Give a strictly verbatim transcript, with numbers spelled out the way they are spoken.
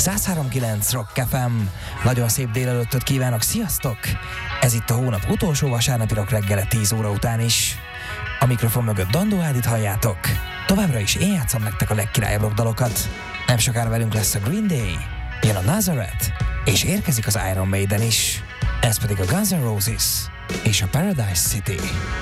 száz három kilenc Rock ef em. Nagyon szép délelőttöt kívánok, sziasztok! Ez itt a hónap utolsó vasárnapi rock reggele tíz óra után is. A mikrofon mögött Dandó Ádit halljátok. Továbbra is én játszom nektek a legkirályabb rock dalokat. Nem sokára velünk lesz a Green Day, jön a Nazareth, és érkezik az Iron Maiden is. Ez pedig a Guns N' Roses és a Paradise City.